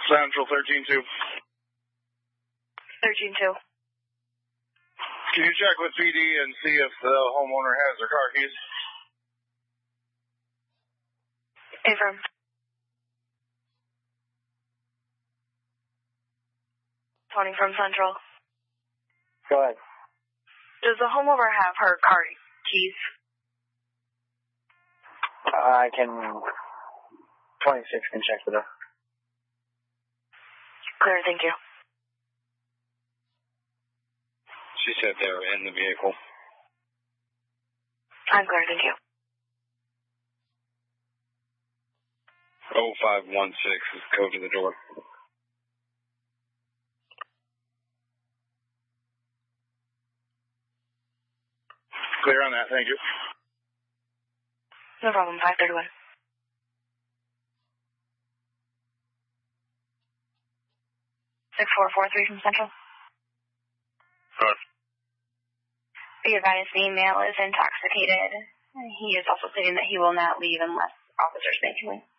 Central 13-2. 13-2. Can you check with PD and see if the homeowner has their car keys? Affirm. Tony from Central. Go ahead. Does the homeowner have her car keys? I can... 26 can check with her. Clear, thank you. She said they were in the vehicle. I'm clear, thank you. 0516 is the code to the door. Clear on that, thank you. No problem, 531. 6443 from Central. Good. Be advised the male is intoxicated. He is also stating that he will not leave unless officers make him leave.